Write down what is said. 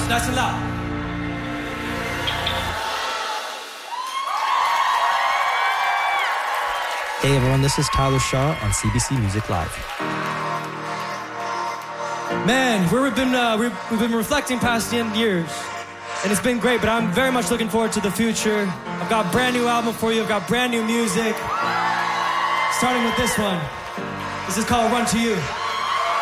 nice and loud. Hey everyone, this is Tyler Shaw on CBC Music Live. Man, we've been reflecting past the end years, and it's been great, but I'm very much looking forward to the future. I've got a brand new album for you, I've got brand new music, starting with this one. This is called Run to You.